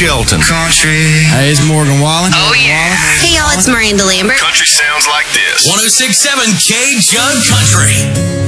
Shelton. Country. Hey, it's Morgan Wallen. Oh, yeah. Hey, y'all, it's Miranda Lambert. Country sounds like this. 106.7 K Jug Country.